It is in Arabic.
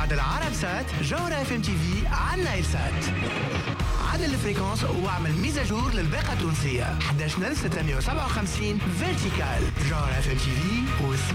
بعد العرب سات جوهرة اف ام تي في على نايل سات. عدل الفريكونس واعمل ميزاجور للباقة التونسية 11657 فيرتيكال. جوهرة اف ام تي في